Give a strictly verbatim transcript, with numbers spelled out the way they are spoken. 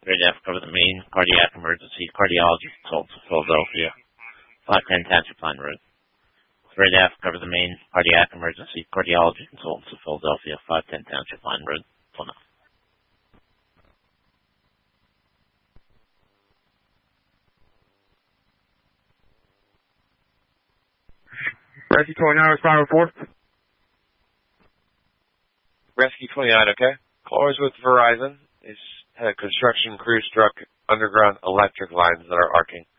Ready to cover the main cardiac emergency cardiology consultants of Philadelphia, five ten Township Line Road. Ready to cover the main cardiac emergency cardiology consultants of Philadelphia, five ten Township Line Road, Philadelphia. Rescue twenty-nine, respond report. Rescue twenty-nine, okay. Callers with Verizon is had a construction crew struck underground electric lines that are arcing.